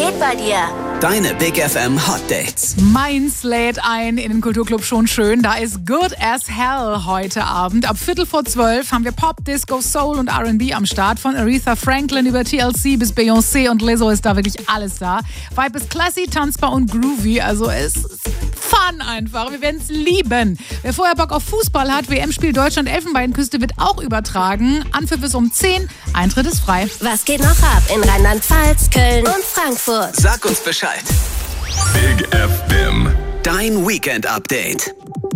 geht bei dir? Deine Big FM Hot Dates. Mainz lädt ein in den Kulturclub Schon Schön. Da ist Good as Hell heute Abend. Ab 11:45 haben wir Pop, Disco, Soul und R&B am Start. Von Aretha Franklin über TLC bis Beyoncé und Lizzo ist da wirklich alles da. Vibe ist classy, tanzbar und groovy. Also es ist fun einfach. Wir werden es lieben. Wer vorher Bock auf Fußball hat, WM-Spiel Deutschland-Elfenbeinküste wird auch übertragen. Anpfiff ist um 10, Eintritt ist frei. Was geht noch ab in Rheinland-Pfalz, Köln und Frankfurt? Sag uns Bescheid. Big FM. Dein Weekend-Update.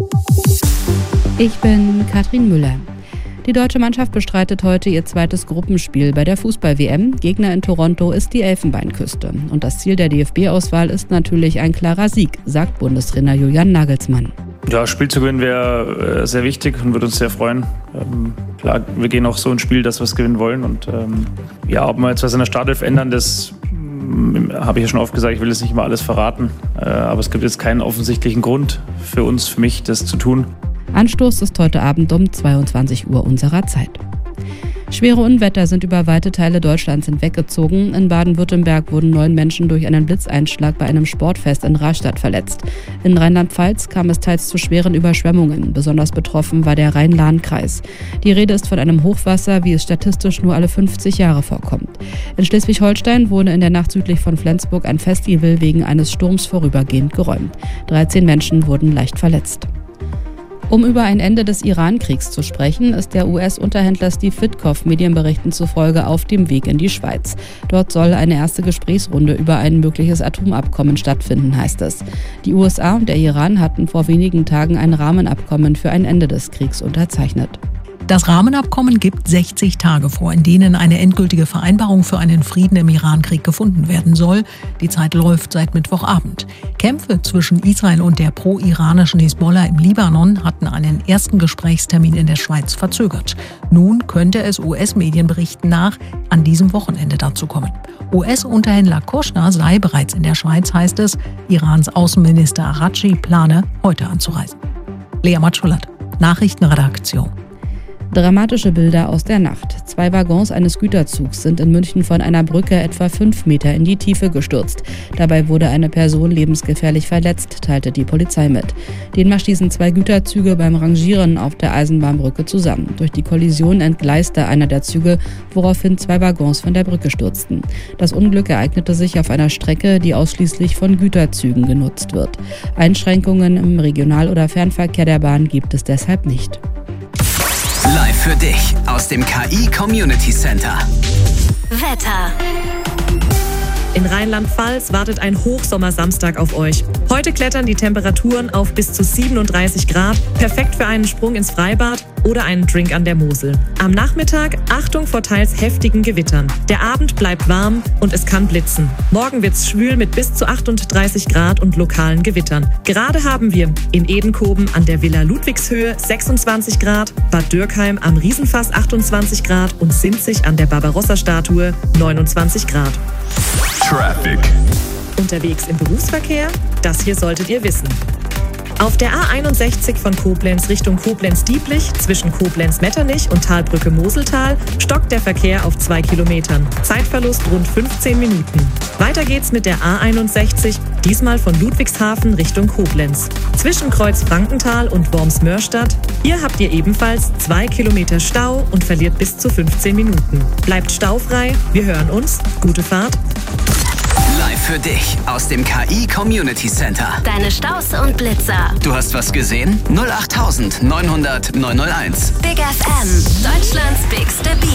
Ich bin Katrin Müller. Die deutsche Mannschaft bestreitet heute ihr zweites Gruppenspiel bei der Fußball-WM. Gegner in Toronto ist die Elfenbeinküste. Und das Ziel der DFB-Auswahl ist natürlich ein klarer Sieg, sagt Bundestrainer Julian Nagelsmann. Ja, Spiel zu gewinnen wäre sehr wichtig und würde uns sehr freuen. Klar, wir gehen auch so ins Spiel, dass wir es gewinnen wollen. Und ob wir jetzt was in der Startelf ändern, das habe ich ja schon oft gesagt, ich will jetzt nicht immer alles verraten. Aber es gibt jetzt keinen offensichtlichen Grund für uns, für mich, das zu tun. Anstoß ist heute Abend um 22 Uhr unserer Zeit. Schwere Unwetter sind über weite Teile Deutschlands hinweggezogen. In Baden-Württemberg wurden 9 Menschen durch einen Blitzeinschlag bei einem Sportfest in Rastatt verletzt. In Rheinland-Pfalz kam es teils zu schweren Überschwemmungen. Besonders betroffen war der Rhein-Lahn-Kreis. Die Rede ist von einem Hochwasser, wie es statistisch nur alle 50 Jahre vorkommt. In Schleswig-Holstein wurde in der Nacht südlich von Flensburg ein Festival wegen eines Sturms vorübergehend geräumt. 13 Menschen wurden leicht verletzt. Um über ein Ende des Iran-Kriegs zu sprechen, ist der US-Unterhändler Steve Witkoff Medienberichten zufolge auf dem Weg in die Schweiz. Dort soll eine erste Gesprächsrunde über ein mögliches Atomabkommen stattfinden, heißt es. Die USA und der Iran hatten vor wenigen Tagen ein Rahmenabkommen für ein Ende des Kriegs unterzeichnet. Das Rahmenabkommen gibt 60 Tage vor, in denen eine endgültige Vereinbarung für einen Frieden im Irankrieg gefunden werden soll. Die Zeit läuft seit Mittwochabend. Kämpfe zwischen Israel und der pro-iranischen Hisbollah im Libanon hatten einen ersten Gesprächstermin in der Schweiz verzögert. Nun könnte es US-Medienberichten nach an diesem Wochenende dazu kommen. US-Unterhändler Kushner sei bereits in der Schweiz, heißt es. Irans Außenminister Araghchi plane, heute anzureisen. Lea Matschulat, Nachrichtenredaktion. Dramatische Bilder aus der Nacht. 2 Waggons eines Güterzugs sind in München von einer Brücke etwa 5 Meter in die Tiefe gestürzt. Dabei wurde eine Person lebensgefährlich verletzt, teilte die Polizei mit. Demnach stießen 2 Güterzüge beim Rangieren auf der Eisenbahnbrücke zusammen. Durch die Kollision entgleiste einer der Züge, woraufhin 2 Waggons von der Brücke stürzten. Das Unglück ereignete sich auf einer Strecke, die ausschließlich von Güterzügen genutzt wird. Einschränkungen im Regional- oder Fernverkehr der Bahn gibt es deshalb nicht. Live für dich aus dem KI Community Center. Wetter. In Rheinland-Pfalz wartet ein Hochsommersamstag auf euch. Heute klettern die Temperaturen auf bis zu 37 Grad, perfekt für einen Sprung ins Freibad oder einen Drink an der Mosel. Am Nachmittag Achtung vor teils heftigen Gewittern. Der Abend bleibt warm und es kann blitzen. Morgen wird's schwül mit bis zu 38 Grad und lokalen Gewittern. Gerade haben wir in Edenkoben an der Villa Ludwigshöhe 26 Grad, Bad Dürkheim am Riesenfass 28 Grad und Sinzig an der Barbarossa-Statue 29 Grad. Traffic. Unterwegs im Berufsverkehr? Das hier solltet ihr wissen. Auf der A61 von Koblenz Richtung Koblenz-Dieblich zwischen Koblenz-Metternich und Talbrücke-Moseltal stockt der Verkehr auf 2 Kilometern. Zeitverlust rund 15 Minuten. Weiter geht's mit der A61, diesmal von Ludwigshafen Richtung Koblenz. Zwischen Kreuz-Frankenthal und Worms-Mörstadt. Hier habt ihr ebenfalls 2 Kilometer Stau und verliert bis zu 15 Minuten. Bleibt staufrei, wir hören uns. Gute Fahrt. Live für dich aus dem KI Community Center. Deine Staus und Blitzer. Du hast was gesehen? 08900 901. Big FM, Deutschlands bigste Beat.